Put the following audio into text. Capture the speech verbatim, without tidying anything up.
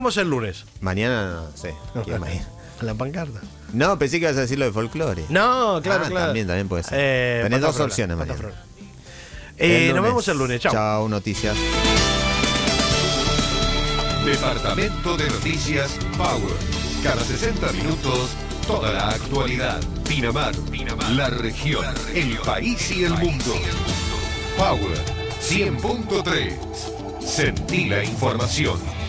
Vamos el lunes. Mañana no sé. ¿Qué mañana? A la pancarta. No, pensé que ibas a decir lo de folclore. No, claro, ah, claro. También, también puede ser. Eh, Tenés dos Patafrola, opciones mañana. Patafrola. Eh, El nos lunes. vemos el lunes. Chao. Chao, noticias. Departamento de Noticias Power. Cada sesenta minutos, toda la actualidad. Pinamar, Pinamar, la región, el país y el mundo. Power cien punto tres. Sentí la información.